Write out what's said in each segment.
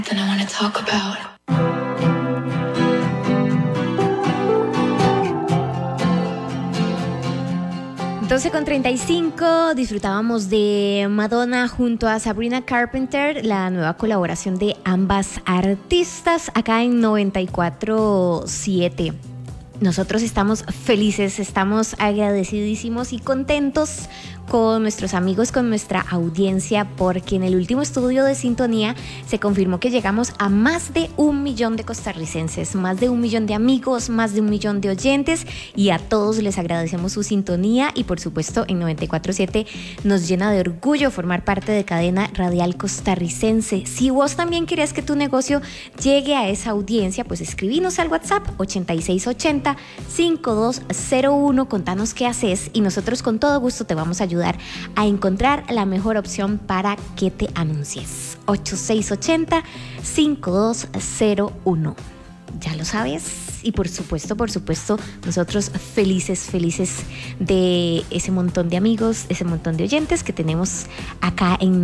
Then I want to talk about. 12:35, disfrutábamos de Madonna junto a Sabrina Carpenter, la nueva colaboración de ambas artistas acá en 94.7. Nosotros estamos felices, estamos agradecidísimos y contentos con nuestros amigos, con nuestra audiencia, porque en el último estudio de Sintonía se confirmó que llegamos a más de 1 millón de costarricenses, más de 1 millón de amigos, más de 1 millón de oyentes, y a todos les agradecemos su sintonía y por supuesto en 94.7 nos llena de orgullo formar parte de Cadena Radial Costarricense. Si vos también querés que tu negocio llegue a esa audiencia, pues escribinos al WhatsApp 8680-5201, contanos qué haces y nosotros con todo gusto te vamos a ayudar a encontrar la mejor opción para que te anuncies. 8680-5201. Ya lo sabes. Y por supuesto, nosotros felices de ese montón de amigos, ese montón de oyentes que tenemos acá en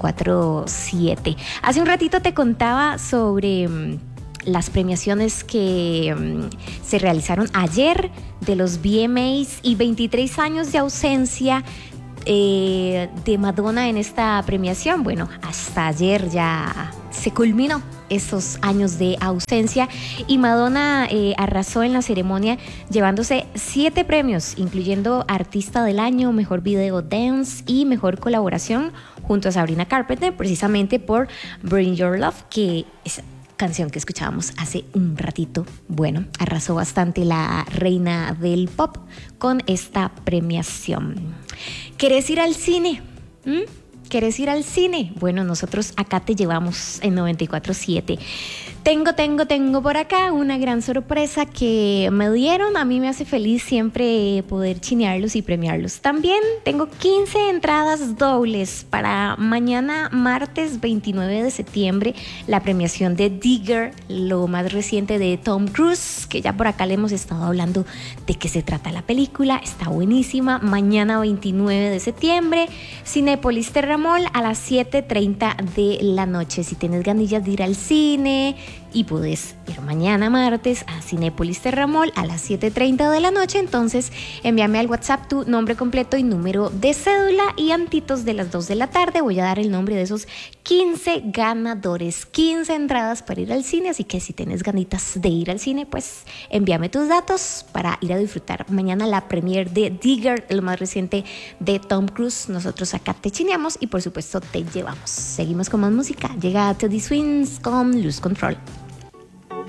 94.7. Hace un ratito te contaba sobre las premiaciones que se realizaron ayer de los VMAs y 23 años de ausencia de Madonna en esta premiación. Bueno, hasta ayer ya se culminó esos años de ausencia y Madonna arrasó en la ceremonia llevándose 7 premios, incluyendo Artista del Año, Mejor Video Dance y Mejor Colaboración junto a Sabrina Carpenter, precisamente por Bring Your Love, que es canción que escuchábamos hace un ratito. Bueno, arrasó bastante la reina del pop con esta premiación. ¿Querés ir al cine? ¿Querés ir al cine? Bueno, nosotros acá te llevamos en 94.7. Tengo por acá una gran sorpresa que me dieron. A mí me hace feliz siempre poder chinearlos y premiarlos. También tengo 15 entradas dobles para mañana martes 29 de septiembre, la premiación de Digger, lo más reciente de Tom Cruise, que ya por acá le hemos estado hablando de qué se trata la película. Está buenísima. Mañana 29 de septiembre, Cinépolis Terramol a las 7:30 de la noche. Si tienes ganillas de ir al cine y puedes ir mañana martes a Cinépolis Terramol a las 7:30 de la noche, entonces envíame al WhatsApp tu nombre completo y número de cédula y antitos de las 2 de la tarde voy a dar el nombre de esos 15 ganadores, 15 entradas para ir al cine. Así que si tienes ganitas de ir al cine, pues envíame tus datos para ir a disfrutar mañana la premiere de Digger, lo más reciente de Tom Cruise. Nosotros acá te chineamos y por supuesto te llevamos. Seguimos con más música. Llega Teddy Swims con Lose Control.